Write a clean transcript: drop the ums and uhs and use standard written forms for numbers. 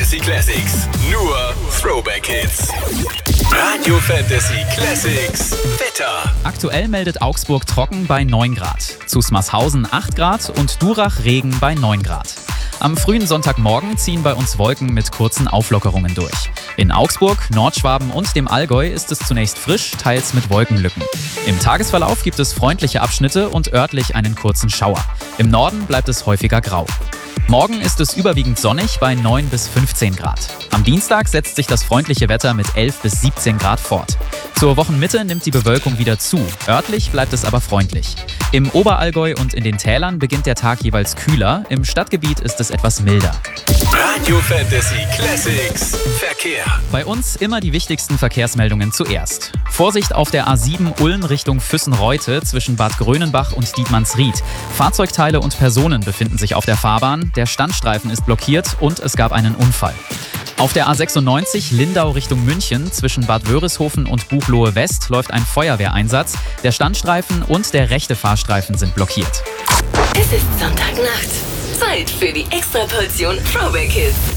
Fantasy Classics. Nur Throwback Hits. Radio Fantasy Classics. Wetter. Aktuell meldet Augsburg trocken bei 9 Grad. Zusmarshausen 8 Grad und Durach Regen bei 9 Grad. Am frühen Sonntagmorgen ziehen bei uns Wolken mit kurzen Auflockerungen durch. In Augsburg, Nordschwaben und dem Allgäu ist es zunächst frisch, teils mit Wolkenlücken. Im Tagesverlauf gibt es freundliche Abschnitte und örtlich einen kurzen Schauer. Im Norden bleibt es häufiger grau. Morgen ist es überwiegend sonnig bei 9 bis 15 Grad. Am Dienstag setzt sich das freundliche Wetter mit 11 bis 17 Grad fort. Zur Wochenmitte nimmt die Bewölkung wieder zu. Örtlich bleibt es aber freundlich. Im Oberallgäu und in den Tälern beginnt der Tag jeweils kühler. Im Stadtgebiet ist es etwas milder. Radio Fantasy Classics. Verkehr. Bei uns immer die wichtigsten Verkehrsmeldungen zuerst. Vorsicht auf der A7 Ulm Richtung Füssen-Reute zwischen Bad Grönenbach und Dietmannsried. Fahrzeugteile und Personen befinden sich auf der Fahrbahn. Der Standstreifen ist blockiert und es gab einen Unfall. Auf der A96 Lindau Richtung München zwischen Bad Wörishofen und Buchloe West läuft ein Feuerwehreinsatz. Der Standstreifen und der rechte Fahrstreifen sind blockiert. Es ist Sonntagnacht. Zeit für die Extraportion Throwback Hits.